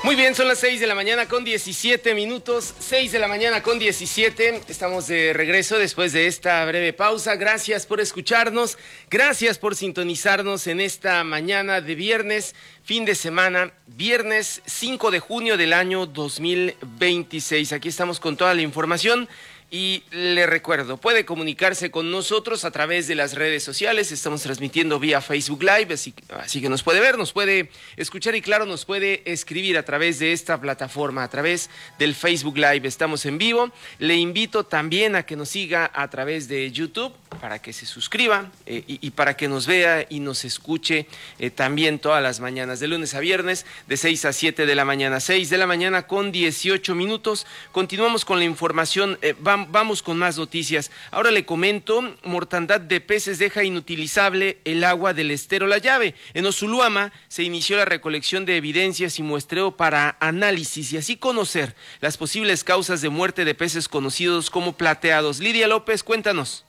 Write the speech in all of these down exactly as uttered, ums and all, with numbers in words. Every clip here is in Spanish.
Muy bien, son las seis de la mañana con diecisiete minutos, seis de la mañana con diecisiete, estamos de regreso después de esta breve pausa. Gracias por escucharnos, gracias por sintonizarnos en esta mañana de viernes, fin de semana, viernes cinco de junio del año dos mil veintiséis. Aquí estamos con toda la información. Y le recuerdo, puede comunicarse con nosotros a través de las redes sociales, estamos transmitiendo vía Facebook Live, así, así que nos puede ver, nos puede escuchar y claro, nos puede escribir a través de esta plataforma, a través del Facebook Live, estamos en vivo. Le invito también a que nos siga a través de YouTube, para que se suscriba eh, y, y para que nos vea y nos escuche eh, también todas las mañanas, de lunes a viernes, de seis a siete de la mañana, seis de la mañana con dieciocho minutos. Continuamos con la información, eh, vamos, vamos con más noticias. Ahora le comento, mortandad de peces deja inutilizable el agua del estero La Llave. En Oshuluama se inició la recolección de evidencias y muestreo para análisis y así conocer las posibles causas de muerte de peces conocidos como plateados. Lidia López, cuéntanos.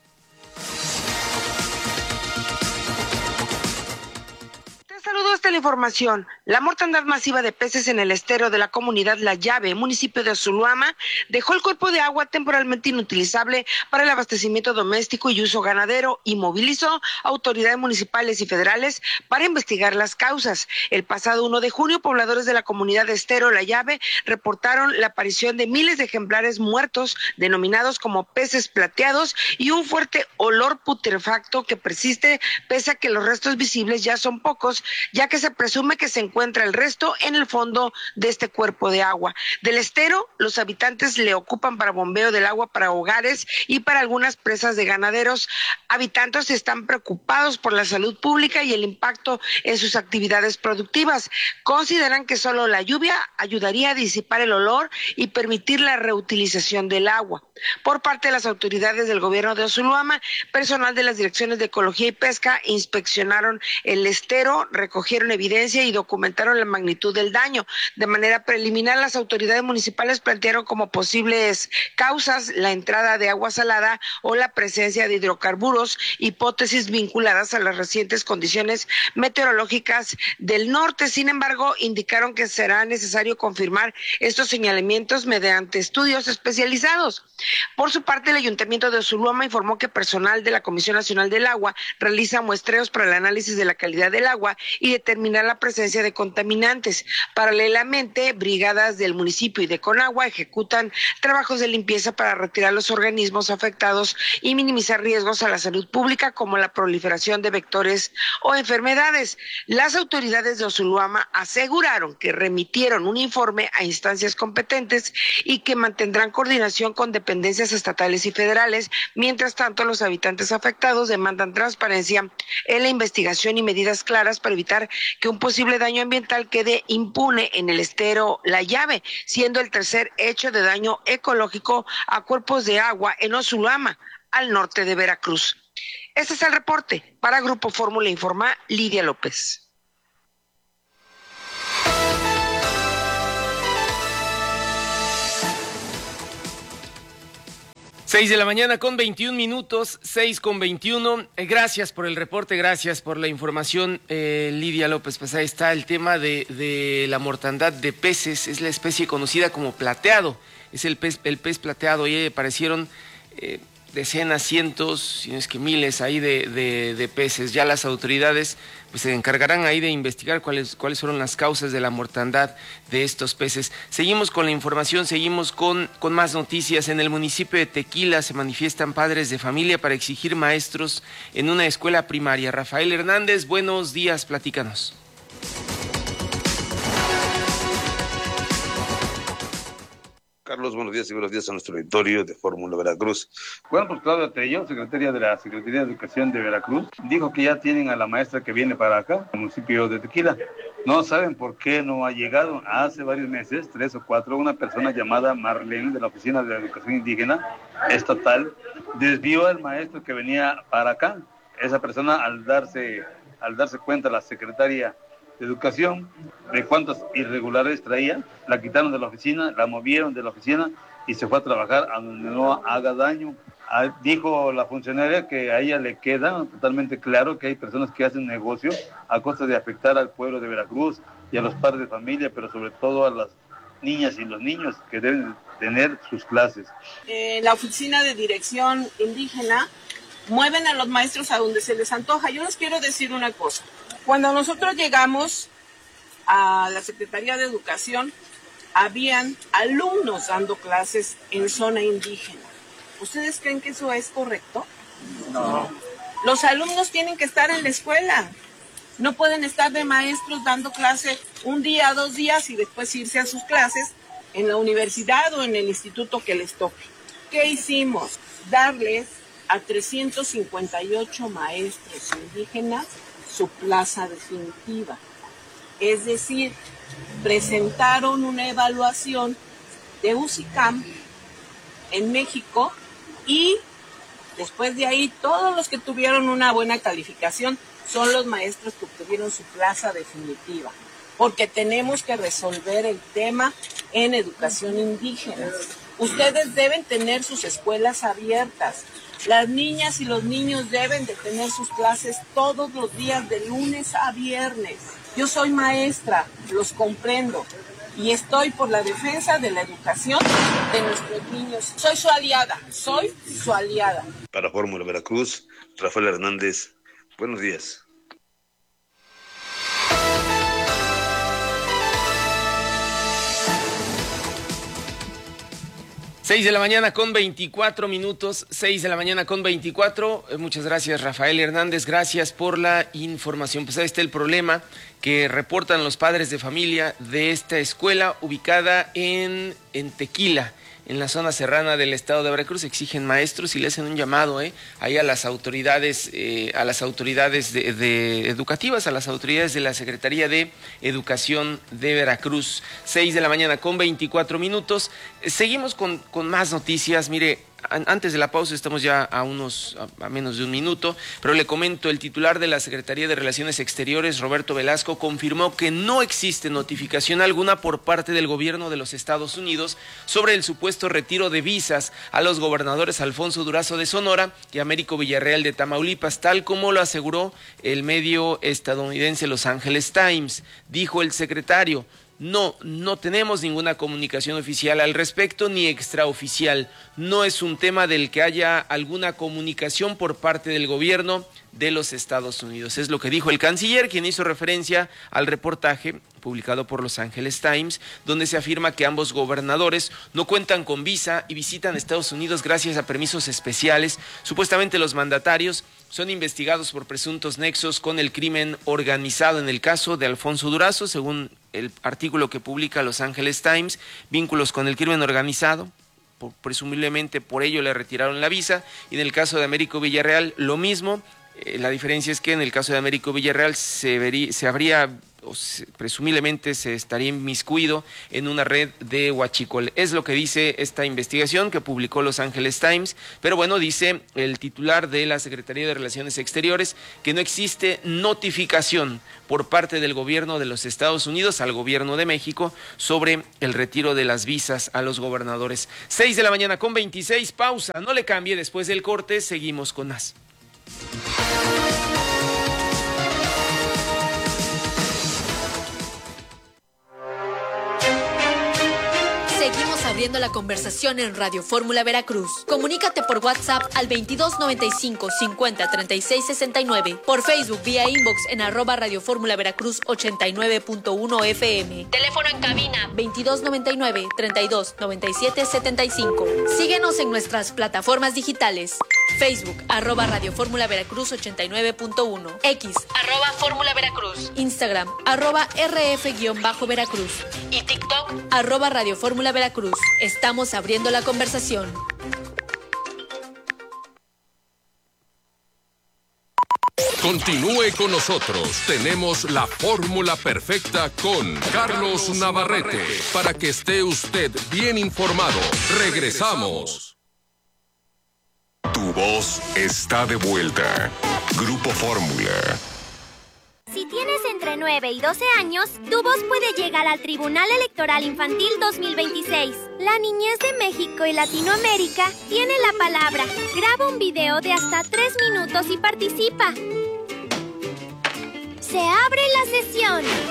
Saludos de la información. La mortandad masiva de peces en el estero de la comunidad La Llave, municipio de Oshuluama, dejó el cuerpo de agua temporalmente inutilizable para el abastecimiento doméstico y uso ganadero y movilizó autoridades municipales y federales para investigar las causas. El pasado uno de junio, pobladores de la comunidad de estero La Llave reportaron la aparición de miles de ejemplares muertos, denominados como peces plateados, y un fuerte olor putrefacto que persiste pese a que los restos visibles ya son pocos, ya que se presume que se encuentra el resto en el fondo de este cuerpo de agua. Del estero, los habitantes le ocupan para bombeo del agua para hogares y para algunas presas de ganaderos. Habitantes están preocupados por la salud pública y el impacto en sus actividades productivas. Consideran que solo la lluvia ayudaría a disipar el olor y permitir la reutilización del agua. Por parte de las autoridades del gobierno de Oshuluama, personal de las direcciones de Ecología y Pesca inspeccionaron el estero, recogieron evidencia y documentaron la magnitud del daño. De manera preliminar, las autoridades municipales plantearon como posibles causas la entrada de agua salada o la presencia de hidrocarburos, hipótesis vinculadas a las recientes condiciones meteorológicas del norte. Sin embargo, indicaron que será necesario confirmar estos señalamientos mediante estudios especializados. Por su parte, el Ayuntamiento de Oshuluama informó que personal de la Comisión Nacional del Agua realiza muestreos para el análisis de la calidad del agua y determinar la presencia de contaminantes. Paralelamente, brigadas del municipio y de Conagua ejecutan trabajos de limpieza para retirar los organismos afectados y minimizar riesgos a la salud pública como la proliferación de vectores o enfermedades. Las autoridades de Oshuluama aseguraron que remitieron un informe a instancias competentes y que mantendrán coordinación con dependencias estatales y federales. Mientras tanto, los habitantes afectados demandan transparencia en la investigación y medidas claras para evitar que un posible daño ambiental quede impune en el estero La Llave, siendo el tercer hecho de daño ecológico a cuerpos de agua en Oshuluama, al norte de Veracruz. Este es el reporte. Para Grupo Fórmula informa Lidia López. Seis de la mañana con veintiún minutos, seis con veintiuno. Eh, gracias por el reporte, gracias por la información, eh, Lidia López. Pues ahí está el tema de, de la mortandad de peces. Es la especie conocida como plateado. Es el pez, el pez plateado y aparecieron eh, decenas, cientos, si no es que miles ahí de, de, de peces. Ya las autoridades pues se encargarán ahí de investigar cuáles, cuáles fueron las causas de la mortandad de estos peces. Seguimos con la información, seguimos con, con más noticias. En el municipio de Tequila se manifiestan padres de familia para exigir maestros en una escuela primaria. Rafael Hernández, buenos días, platícanos. Carlos, buenos días y buenos días a nuestro auditorio de Fórmula Veracruz. Bueno, pues Claudia Tello, secretaria de la Secretaría de Educación de Veracruz, dijo que ya tienen a la maestra que viene para acá, al municipio de Tequila. No saben por qué no ha llegado. Hace varios meses, tres o cuatro, una persona llamada Marlene de la Oficina de la Educación Indígena Estatal desvió al maestro que venía para acá. Esa persona, al darse, al darse cuenta, la secretaria de Educación, de cuántas irregulares traía, la quitaron de la oficina, la movieron de la oficina y se fue a trabajar a donde no haga daño. Ah, dijo la funcionaria que a ella le queda totalmente claro que hay personas que hacen negocio a costa de afectar al pueblo de Veracruz y a los padres de familia, pero sobre todo a las niñas y los niños que deben tener sus clases. Eh, la oficina de dirección indígena mueven a los maestros a donde se les antoja. Yo les quiero decir una cosa. Cuando nosotros llegamos a la Secretaría de Educación, habían alumnos dando clases en zona indígena. ¿Ustedes creen que eso es correcto? No. Los alumnos tienen que estar en la escuela. No pueden estar de maestros dando clase un día, dos días y después irse a sus clases en la universidad o en el instituto que les toque. ¿Qué hicimos? Darles a trescientos cincuenta y ocho maestros indígenas su plaza definitiva. Es decir, presentaron una evaluación de U C I C A M en México y después de ahí todos los que tuvieron una buena calificación son los maestros que obtuvieron su plaza definitiva, porque tenemos que resolver el tema en educación indígena. Ustedes deben tener sus escuelas abiertas. Las niñas y los niños deben de tener sus clases todos los días de lunes a viernes. Yo soy maestra, los comprendo, y estoy por la defensa de la educación de nuestros niños. Soy su aliada, soy su aliada. Para Fórmula Veracruz, Rafael Hernández, buenos días. seis de la mañana con veinticuatro minutos, seis de la mañana con veinticuatro. Muchas gracias, Rafael Hernández, gracias por la información. Pues ahí está el problema que reportan los padres de familia de esta escuela ubicada en, en Tequila, en la zona serrana del estado de Veracruz. Exigen maestros y le hacen un llamado eh, ahí a las autoridades, eh, a las autoridades de, de educativas, a las autoridades de la Secretaría de Educación de Veracruz. seis de la mañana con veinticuatro minutos. Seguimos con, con más noticias. Mire, antes de la pausa estamos ya a unos a menos de un minuto, pero le comento, el titular de la Secretaría de Relaciones Exteriores, Roberto Velasco, confirmó que no existe notificación alguna por parte del gobierno de los Estados Unidos sobre el supuesto retiro de visas a los gobernadores Alfonso Durazo de Sonora y Américo Villarreal de Tamaulipas, tal como lo aseguró el medio estadounidense Los Angeles Times. Dijo el secretario: No, no tenemos ninguna comunicación oficial al respecto ni extraoficial. No es un tema del que haya alguna comunicación por parte del gobierno de los Estados Unidos. Es lo que dijo el canciller, quien hizo referencia al reportaje publicado por Los Angeles Times, donde se afirma que ambos gobernadores no cuentan con visa y visitan Estados Unidos gracias a permisos especiales. Supuestamente los mandatarios son investigados por presuntos nexos con el crimen organizado en el caso de Alfonso Durazo, según el artículo que publica Los Angeles Times, vínculos con el crimen organizado, por, presumiblemente por ello le retiraron la visa, y en el caso de Américo Villarreal lo mismo. Eh, la diferencia es que en el caso de Américo Villarreal se, vería, se habría, o se, presumiblemente se estaría inmiscuido en una red de huachicol. Es lo que dice esta investigación que publicó Los Angeles Times, pero bueno, dice el titular de la Secretaría de Relaciones Exteriores que no existe notificación por parte del gobierno de los Estados Unidos al gobierno de México sobre el retiro de las visas a los gobernadores. seis de la mañana con veintiséis, pausa, no le cambie, después del corte seguimos con más. Seguimos abriendo la conversación en Radio Fórmula Veracruz. Comunícate por WhatsApp al veintidós noventa y cinco cincuenta treinta y seis sesenta y nueve, por Facebook vía inbox en arroba Radio Fórmula Veracruz ochenta y nueve punto uno F M. Teléfono en cabina veintidós noventa y nueve treinta y dos noventa y siete setenta y cinco. Síguenos en nuestras plataformas digitales: Facebook arroba Radio Fórmula Veracruz ochenta y nueve punto uno, X arroba Fórmula Veracruz, Instagram arroba R F-Veracruz y TikTok arroba Radio Fórmula Veracruz. Estamos abriendo la conversación. Continúe con nosotros. Tenemos la fórmula perfecta con Carlos Navarrete para que esté usted bien informado. Regresamos. Tu voz está de vuelta. Grupo Fórmula. Si tienes entre nueve y doce años, tu voz puede llegar al Tribunal Electoral Infantil dos mil veintiséis. La niñez de México y Latinoamérica tiene la palabra. Graba un video de hasta tres minutos y participa. Se abre la sesión.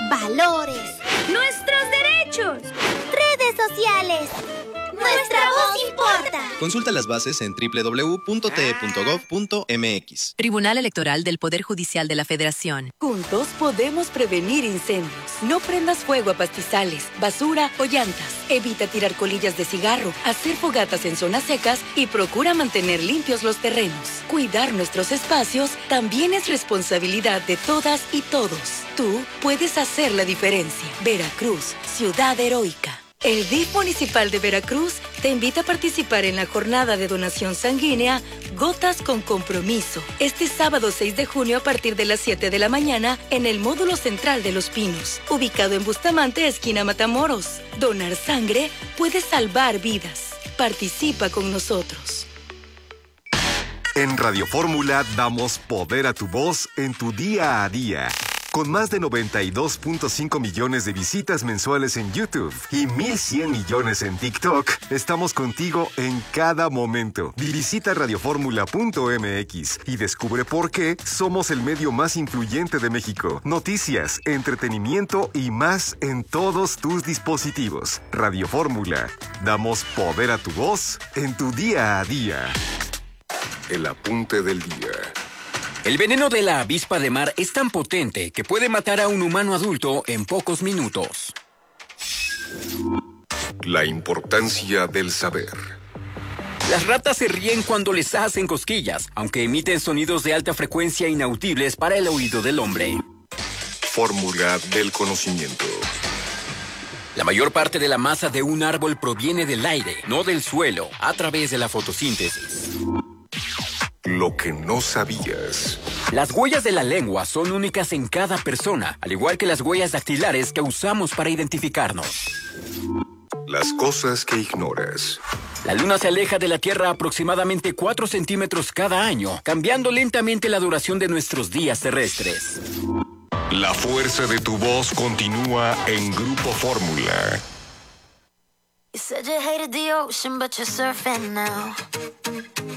valores, nuestros derechos, redes sociales. Nuestra voz importa. Consulta las bases en doble u doble u doble u punto t e punto gov punto m x. Tribunal Electoral del Poder Judicial de la Federación. Juntos podemos prevenir incendios. No prendas fuego a pastizales, basura o llantas. Evita tirar colillas de cigarro, hacer fogatas en zonas secas y procura mantener limpios los terrenos. Cuidar nuestros espacios también es responsabilidad de todas y todos. Tú puedes hacer la diferencia. Veracruz, ciudad heroica. El D I F Municipal de Veracruz te invita a participar en la jornada de donación sanguínea Gotas con Compromiso, este sábado seis de junio a partir de las siete de la mañana en el módulo central de Los Pinos, ubicado en Bustamante, esquina Matamoros. Donar sangre puede salvar vidas. Participa con nosotros. En Radio Fórmula damos poder a tu voz en tu día a día. Con más de noventa y dos punto cinco millones de visitas mensuales en YouTube y mil cien millones en TikTok, estamos contigo en cada momento. Visita radioformula punto m x y descubre por qué somos el medio más influyente de México. Noticias, entretenimiento y más en todos tus dispositivos. Radio Fórmula. Damos poder a tu voz en tu día a día. El apunte del día. El veneno de la avispa de mar es tan potente que puede matar a un humano adulto en pocos minutos. La importancia del saber. Las ratas se ríen cuando les hacen cosquillas, aunque emiten sonidos de alta frecuencia inaudibles para el oído del hombre. Fórmula del conocimiento. La mayor parte de la masa de un árbol proviene del aire, no del suelo, a través de la fotosíntesis. Lo que no sabías. Las huellas de la lengua son únicas en cada persona, al igual que las huellas dactilares que usamos para identificarnos. Las cosas que ignoras. La Luna se aleja de la Tierra aproximadamente cuatro centímetros cada año, cambiando lentamente la duración de nuestros días terrestres. La fuerza de tu voz continúa en Grupo Fórmula. You said you hated the ocean, but you're surfing now.